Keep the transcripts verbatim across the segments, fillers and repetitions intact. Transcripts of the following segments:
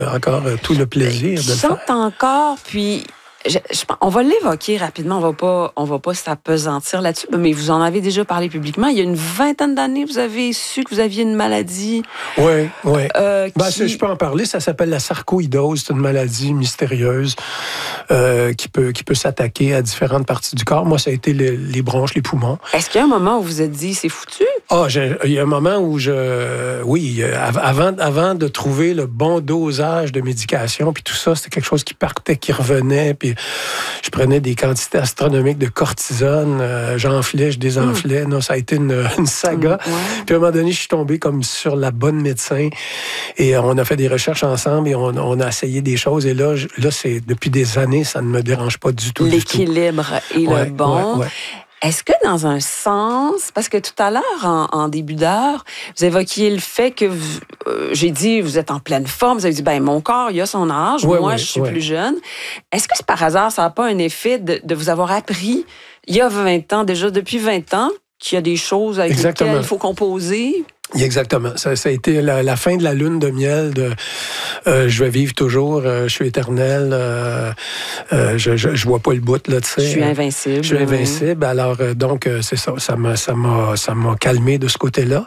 encore euh, tout le plaisir de le faire. Chante encore, puis... Je, je, on va l'évoquer rapidement, on va pas, on va pas s'apesantir là-dessus, mais vous en avez déjà parlé publiquement. Il y a une vingtaine d'années, vous avez su que vous aviez une maladie. Oui, oui. Euh, ben, qui... Je peux en parler. Ça s'appelle la sarcoïdose. C'est une maladie mystérieuse euh, qui peut, qui peut s'attaquer à différentes parties du corps. Moi, ça a été les, les bronches, les poumons. Est-ce qu'il y a un moment où vous vous êtes dit, c'est foutu? Ah, il y a un moment où je... Oui, avant, avant de trouver le bon dosage de médication, puis tout ça, c'était quelque chose qui partait, qui revenait, puis je prenais des quantités astronomiques de cortisone, euh, j'enflais, je désenflais. Mmh. Non, ça a été une, une saga. Mmh, ouais. Puis à un moment donné, je suis tombé comme sur la bonne médecin et on a fait des recherches ensemble et on, on a essayé des choses. Et là, je, là c'est depuis des années, ça ne me dérange pas du tout. L'équilibre est ouais, le bon. Ouais, ouais. Est-ce que dans un sens, parce que tout à l'heure, en, en début d'heure, vous évoquiez le fait que, vous, euh, j'ai dit, vous êtes en pleine forme, vous avez dit, ben mon corps, il a son âge, ouais, moi, ouais, je suis ouais. plus jeune. Est-ce que c'est par hasard, ça n'a pas un effet de, de vous avoir appris, il y a vingt ans, déjà depuis vingt ans, qu'il y a des choses avec Exactement. lesquelles il faut composer? Exactement. Ça, ça a été la, la fin de la lune de miel de euh, je vais vivre toujours, euh, je suis éternel, euh, euh, je, je je vois pas le bout là, tu sais. Je suis invincible. Je suis invincible. Alors euh, donc euh, c'est ça, ça m'a ça m'a ça m'a calmé de ce côté-là.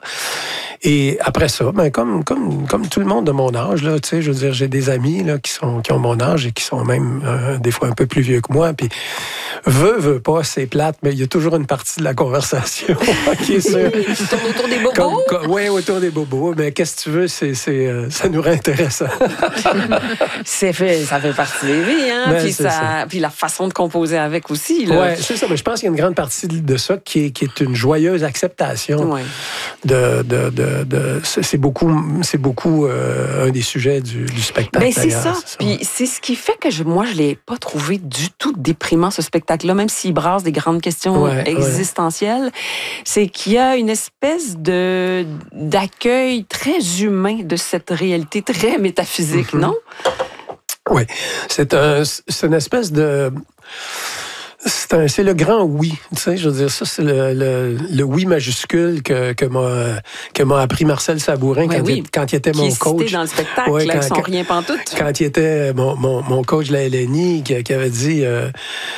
Et après ça, ben comme comme comme tout le monde de mon âge là, tu sais, je veux dire, j'ai des amis là qui sont qui ont mon âge et qui sont même euh, des fois un peu plus vieux que moi, puis veut veut pas, c'est plate, mais il y a toujours une partie de la conversation qui est sur qui tourne autour des bobos. Comme, comme, oui, autour des bobos, mais qu'est-ce que tu veux, c'est c'est euh, ça nous rend intéressant. c'est fait, ça fait partie des vies, hein, ben, puis ça, ça, puis la façon de composer avec aussi là. Ouais, c'est ça, mais je pense qu'il y a une grande partie de ça qui est qui est une joyeuse acceptation ouais. de de de De, c'est beaucoup, c'est beaucoup euh, un des sujets du, du spectacle. Ben c'est ça. ça. Puis c'est ce qui fait que je, moi, je l'ai pas trouvé du tout déprimant, ce spectacle-là, même s'il brasse des grandes questions ouais, existentielles. Ouais. C'est qu'il y a une espèce de d'accueil très humain de cette réalité très métaphysique, mm-hmm. non? Oui. C'est un, c'est une espèce de... C'est, un, c'est le grand oui, tu sais, je veux dire, ça, c'est le, le, le oui majuscule que, que, m'a, que m'a appris Marcel Sabourin ouais, quand, oui. il, quand il était qui mon est coach. Cité dans le spectacle, ouais, quand, son quand, rien pantoute. Quand il était mon, mon, mon coach de la L N I, qui, qui avait dit, euh,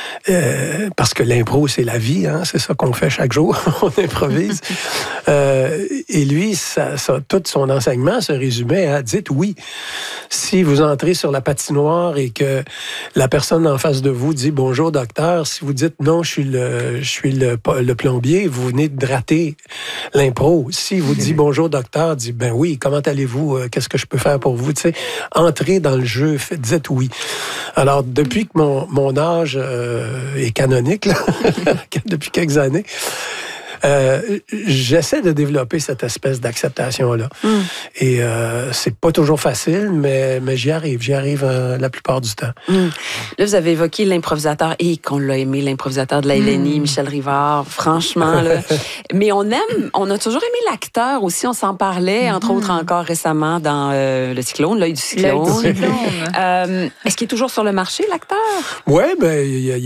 euh, parce que l'impro, c'est la vie, hein, c'est ça qu'on fait chaque jour, on improvise. euh, et lui, ça, ça, tout son enseignement se résumait à, dites oui. Si vous entrez sur la patinoire et que la personne en face de vous dit, bonjour docteur, si vous dites non, je suis le, je suis le, le plombier, vous venez de rater l'impro. Si vous dites bonjour docteur, dit ben oui, comment allez-vous, qu'est-ce que je peux faire pour vous, tu sais, entrez dans le jeu, faites, dites oui. Alors depuis que mon, mon âge euh, est canonique, là, depuis quelques années, Euh, j'essaie de développer cette espèce d'acceptation-là. Mm. Et euh, c'est pas toujours facile, mais, mais j'y arrive. J'y arrive euh, la plupart du temps. Mm. Là, vous avez évoqué l'improvisateur, et qu'on l'a aimé, l'improvisateur de la L N I, mm. Michel Rivard, franchement. Là. Mais on aime, on a toujours aimé l'acteur aussi, on s'en parlait, entre mm. autres encore récemment dans euh, Le Cyclone, L'œil du cyclone. L'œil du cyclone. euh, est-ce qu'il est toujours sur le marché, l'acteur? Oui, ben,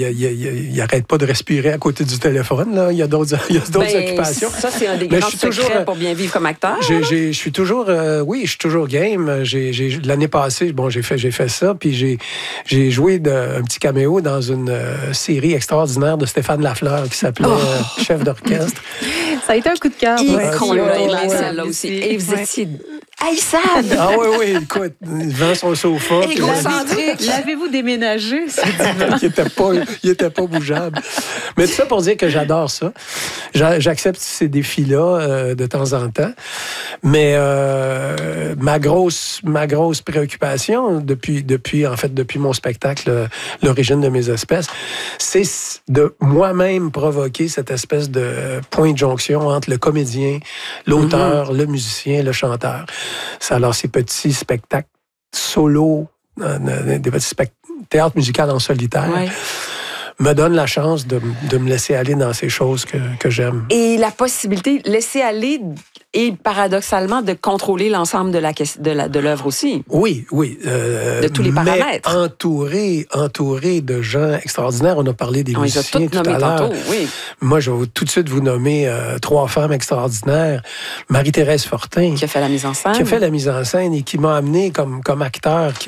il n'arrête pas de respirer à côté du téléphone. Là. Il y a d'autres, il y a d'autres ben, occupations. Ça, c'est un des grands secrets toujours, pour bien vivre comme acteur. Je suis toujours, euh, oui, je suis toujours game. J'ai, j'ai, l'année passée, bon, j'ai fait, j'ai fait ça, puis j'ai, j'ai joué de, un petit caméo dans une euh, série extraordinaire de Stéphane Lafleur qui s'appelait oh. euh, Chef d'orchestre. Ça a été un coup de cœur. Et ouais, qu'on l'a aimé, celle-là aussi. Et vous étiez haïssable. Ah oui, oui, écoute, devant son sofa. Égocentrique. L'avez-vous déménagé? il n'était pas, il était pas bougeable. Mais tout ça pour dire que j'adore ça. J'accepte ces défis-là euh, de temps en temps. Mais euh, ma grosse, ma grosse préoccupation depuis, depuis, en fait, depuis mon spectacle, L'origine de mes espèces, c'est de moi-même provoquer cette espèce de point de jonction entre le comédien, l'auteur, mm-hmm. le musicien, le chanteur. Alors, ces petits spectacles solo, euh, des petits spectacles, théâtre musical en solitaire, ouais. me donne la chance de, de me laisser aller dans ces choses que, que j'aime. Et la possibilité, laisser aller et paradoxalement de contrôler l'ensemble de la de la, de l'œuvre aussi. Oui, oui. Euh, de tous les paramètres. Mais entouré, entouré de gens extraordinaires. On a parlé des On musiciens tout à l'heure. Tantôt, oui. Moi, je vais tout de suite vous nommer euh, trois femmes extraordinaires. Marie-Thérèse Fortin. Qui a fait la mise en scène. Qui a fait la mise en scène et qui m'a amené comme, comme acteur, qui